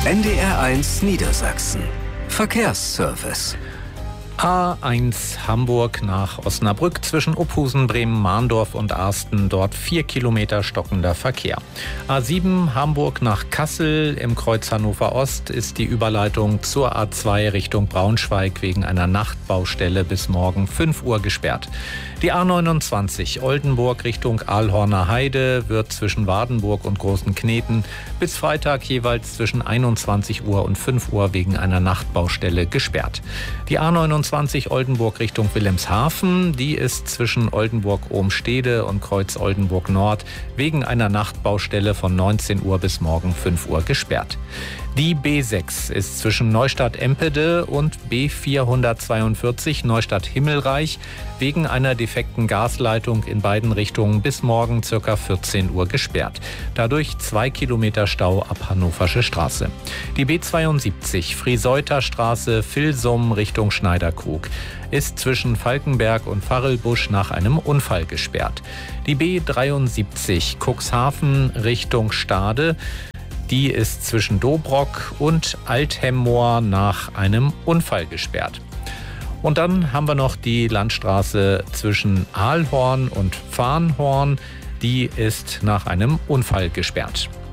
NDR1 Niedersachsen. Verkehrsservice. A1 Hamburg nach Osnabrück zwischen Uphusen, Bremen, Mahndorf und Arsten. Dort 4 Kilometer stockender Verkehr. A7 Hamburg nach Kassel im Kreuz Hannover Ost ist die Überleitung zur A2 Richtung Braunschweig wegen einer Nachtbaustelle bis morgen 5 Uhr gesperrt. Die A29 Oldenburg Richtung Aalhorner Heide wird zwischen Wardenburg und Großen Kneten bis Freitag jeweils zwischen 21 Uhr und 5 Uhr wegen einer Nachtbaustelle gesperrt. Die A29 Oldenburg Richtung Wilhelmshaven, die ist zwischen Oldenburg-Ohmstede und Kreuz Oldenburg Nord wegen einer Nachtbaustelle von 19 Uhr bis morgen 5 Uhr gesperrt. Die B6 ist zwischen Neustadt-Empede und B442 Neustadt-Himmelreich wegen einer defekten Gasleitung in beiden Richtungen bis morgen ca. 14 Uhr gesperrt. Dadurch 2 Kilometer Stau ab Hannoversche Straße. Die B72 Frieseuter Straße Vilsum Richtung Schneiderkrug ist zwischen Falkenberg und Varrelbusch nach einem Unfall gesperrt. Die B73 Cuxhaven Richtung Stade, die ist zwischen Dobrock und Althemmoor nach einem Unfall gesperrt. Und dann haben wir noch die Landstraße zwischen Aalhorn und Farnhorn. Die ist nach einem Unfall gesperrt.